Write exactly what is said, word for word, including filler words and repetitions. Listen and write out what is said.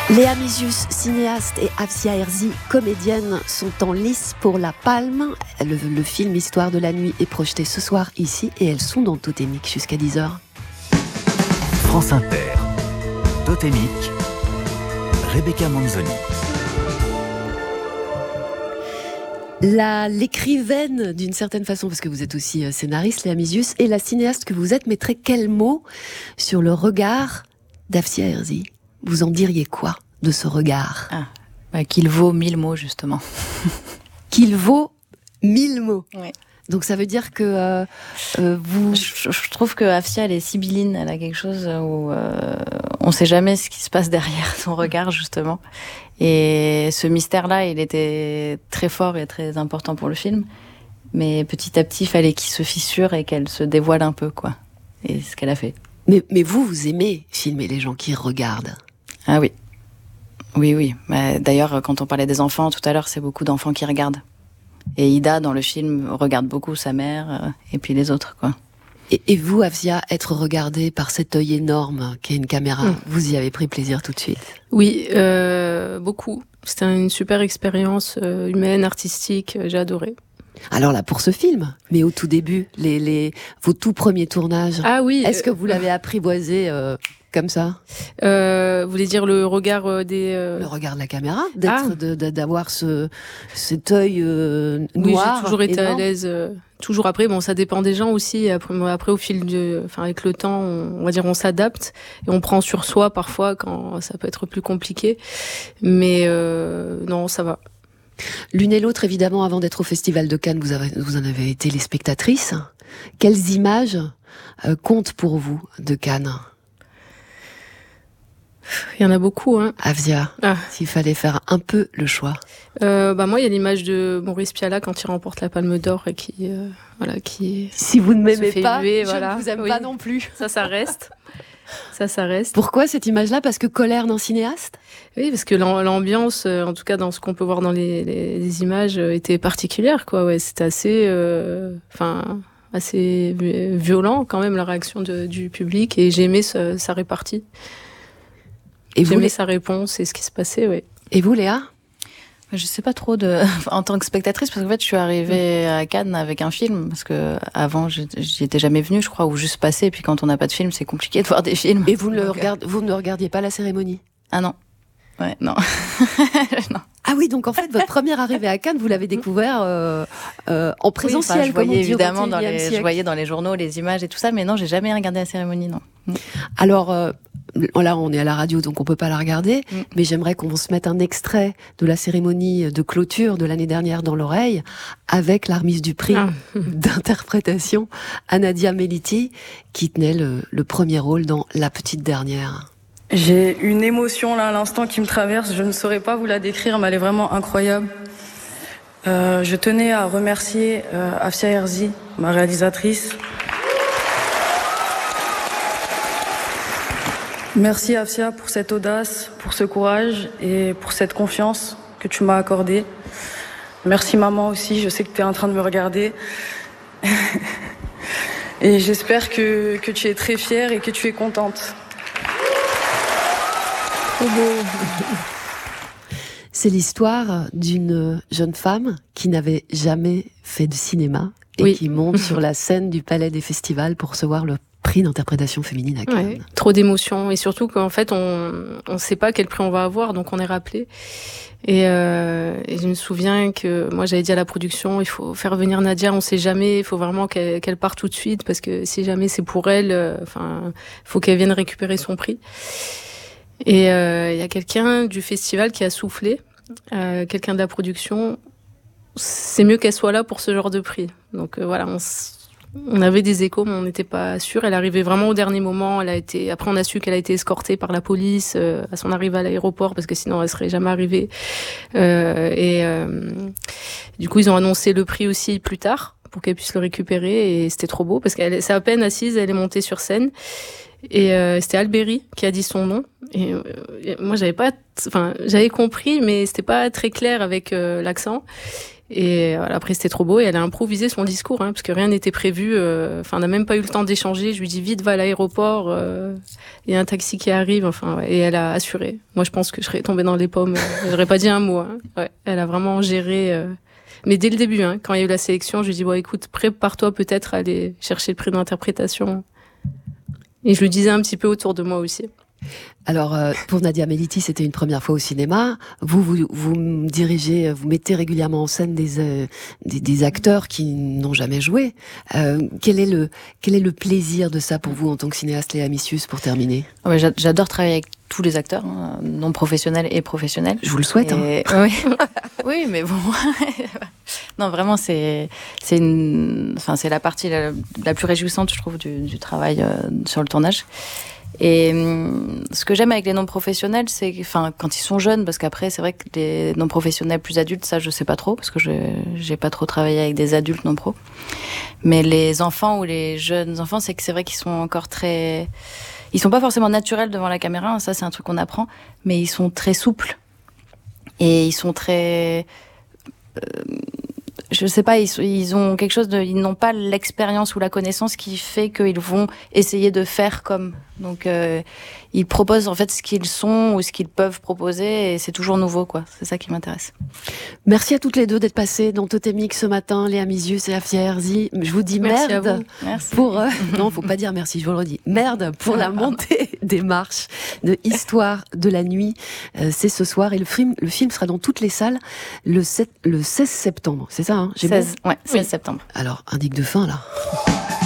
Léa Mizius, cinéaste, et Afsia Herzi, comédienne, sont en lice pour la Palme. Le, le film Histoire de la nuit est projeté ce soir ici et elles sont dans Totémique jusqu'à dix heures. France Inter, Totémique, Rebecca Manzoni. La, l'écrivaine, d'une certaine façon, parce que vous êtes aussi scénariste, Léa Mizius, et la cinéaste que vous êtes, mettrait quel mot sur le regard d'Afsia Herzi ? Vous en diriez quoi de ce regard ? ah, bah, Qu'il vaut mille mots, justement. Qu'il vaut mille mots. Oui. Donc ça veut dire que euh, euh, vous... Je, je trouve que Afsia, elle est sibylline. Elle a quelque chose où euh, on ne sait jamais ce qui se passe derrière son regard, justement. Et ce mystère-là, il était très fort et très important pour le film. Mais petit à petit, il fallait qu'il se fissure et qu'elle se dévoile un peu, quoi. Et c'est ce qu'elle a fait. Mais, mais vous, vous aimez filmer les gens qui regardent ? Ah oui. Oui, oui. Bah, d'ailleurs, quand on parlait des enfants tout à l'heure, c'est beaucoup d'enfants qui regardent. Et Ida, dans le film, regarde beaucoup sa mère euh, et puis les autres, quoi. Et, et vous, Afsia, être regardée par cet œil énorme qu'est une caméra, mmh. vous y avez pris plaisir tout de suite ? Oui, euh, beaucoup. C'était une super expérience euh, humaine, artistique, j'ai adoré. Alors là, pour ce film, mais au tout début, les, les, vos tout premiers tournages, ah oui, est-ce que vous l'avez apprivoisé euh, comme ça ? euh, Vous voulez dire le regard des... Euh... Le regard de la caméra, d'être, ah. de, de, d'avoir ce, cet œil euh, noir. Oui, j'ai toujours été énorme. à l'aise. Euh, toujours après, bon, ça dépend des gens aussi. Après, après au fil de... Enfin, avec le temps, on, on va dire, on s'adapte et on prend sur soi parfois quand ça peut être plus compliqué. Mais euh, non, ça va. L'une et l'autre, évidemment, avant d'être au Festival de Cannes, vous, avez, vous en avez été les spectatrices. Quelles images euh, comptent pour vous de Cannes ? Il y en a beaucoup, hein. Afsia, ah. s'il fallait faire un peu le choix. Euh, bah moi, il y a l'image de Maurice Pialat quand il remporte la Palme d'Or et qui, euh, voilà, qui. Si vous ne m'aimez pas, huer, je voilà. ne vous aime oui. pas non plus. Ça, ça reste. Ça, ça reste. Pourquoi cette image-là ? Parce que colère d'un cinéaste ? Oui, parce que l'ambiance, en tout cas dans ce qu'on peut voir dans les, les, les images, était particulière, quoi. Ouais, c'était assez, euh, enfin, assez violent quand même la réaction de, du public, et j'ai aimé sa, sa répartie. Et j'ai aimé les... sa réponse et ce qui se passait, oui. Et vous, Léa ? Je sais pas trop de, en tant que spectatrice, parce qu'en fait, je suis arrivée à Cannes avec un film, parce que avant, j'y étais jamais venue, je crois, ou juste passée, et puis quand on n'a pas de film, c'est compliqué de voir des films. Et vous ne, Donc, regardez, vous ne regardiez pas la cérémonie ? Ah non. Ouais, non. non. Ah oui, donc en fait, votre première arrivée à Cannes, vous l'avez découvert euh, euh, en présentiel. Oui, enfin, je voyais évidemment dans les, siècle. je voyais dans les journaux les images et tout ça, mais non, j'ai jamais regardé la cérémonie, non. Alors, euh, là, on est à la radio, donc on peut pas la regarder, mm. mais j'aimerais qu'on se mette un extrait de la cérémonie de clôture de l'année dernière dans l'oreille, avec la remise du prix ah. d'interprétation à Nadia Meliti, qui tenait le, le premier rôle dans La Petite Dernière. J'ai une émotion là à l'instant qui me traverse, je ne saurais pas vous la décrire, mais elle est vraiment incroyable. Euh, je tenais à remercier euh, Afsia Herzi, ma réalisatrice. Merci Afsia pour cette audace, pour ce courage et pour cette confiance que tu m'as accordée. Merci maman aussi, je sais que tu es en train de me regarder. Et j'espère que, que tu es très fière et que tu es contente. C'est l'histoire d'une jeune femme qui n'avait jamais fait de cinéma et oui. qui monte sur la scène du Palais des Festivals pour recevoir le prix d'interprétation féminine à Cannes. Ouais, trop d'émotions, et surtout qu'en fait on on sait pas quel prix on va avoir, donc on est rappelé. Et, euh, et je me souviens que moi j'avais dit à la production, il faut faire venir Nadia, on sait jamais, il faut vraiment qu'elle, qu'elle parte tout de suite, parce que si jamais c'est pour elle, enfin euh, faut qu'elle vienne récupérer son prix. Et il euh, y a quelqu'un du festival qui a soufflé, euh, quelqu'un de la production, c'est mieux qu'elle soit là pour ce genre de prix. Donc euh, voilà, on, on avait des échos, mais on n'était pas sûr. Elle arrivait vraiment au dernier moment. Elle a été, après on a su qu'elle a été escortée par la police euh, à son arrivée à l'aéroport, parce que sinon elle serait jamais arrivée. Euh, et euh, du coup ils ont annoncé le prix aussi plus tard pour qu'elle puisse le récupérer, et c'était trop beau parce qu'elle c'est à peine assise, elle est montée sur scène. Et euh, c'était Alberi qui a dit son nom. Et euh, moi, j'avais pas, enfin, j'avais compris, mais c'était pas très clair avec euh, l'accent. Et voilà, après, c'était trop beau. Et elle a improvisé son discours, hein, parce que rien n'était prévu. Enfin, euh, on n'a même pas eu le temps d'échanger. Je lui dis, vite, va à l'aéroport. Il euh, y a un taxi qui arrive. Enfin, ouais, et elle a assuré. Moi, je pense que je serais tombée dans les pommes. J'aurais pas dit un mot. Hein. Ouais, elle a vraiment géré. Euh... Mais dès le début, hein, quand il y a eu la sélection, je lui dis, bon, écoute, prépare-toi peut-être à aller chercher le prix d'interprétation. Et je le disais un petit peu autour de moi aussi. Alors, euh, pour Nadia Meliti, c'était une première fois au cinéma. Vous, vous, vous dirigez, vous mettez régulièrement en scène des, euh, des, des acteurs qui n'ont jamais joué. Euh, quel est le, quel est le plaisir de ça pour vous en tant que cinéaste, Léa Missius, pour terminer? Ouais, j'adore travailler avec tous les acteurs, hein, non professionnels et professionnels. Je vous le souhaite. Et... Hein. Oui. Oui, mais bon. Non, vraiment, c'est, c'est une, enfin, c'est la partie la, la plus réjouissante, je trouve, du, du travail euh, sur le tournage. Et hum, ce que j'aime avec les non-professionnels, c'est enfin, quand ils sont jeunes, parce qu'après, c'est vrai que les non-professionnels plus adultes, ça, je sais pas trop, parce que je j'ai pas trop travaillé avec des adultes non-pro. Mais les enfants ou les jeunes enfants, c'est que c'est vrai qu'ils sont encore très... Ils sont pas forcément naturels devant la caméra, ça, c'est un truc qu'on apprend, mais ils sont très souples. Et ils sont très... Euh, je sais pas, ils, ils ont quelque chose de... Ils n'ont pas l'expérience ou la connaissance qui fait qu'ils vont essayer de faire comme... Donc, euh, ils proposent en fait ce qu'ils sont ou ce qu'ils peuvent proposer et c'est toujours nouveau, quoi. C'est ça qui m'intéresse. Merci à toutes les deux d'être passées dans Totémique ce matin, Léa Missius et Afia Herzi. Je vous dis merci merde merci. pour... Euh, non, faut pas dire merci, je vous le redis. Merde pour la montée des marches de Histoire de la nuit. Euh, c'est ce soir et le film, le film sera dans toutes les salles le, sept, le seize septembre. C'est ça, hein? J'ai seize, bon ouais, seize oui. septembre. Alors, indique de fin, là.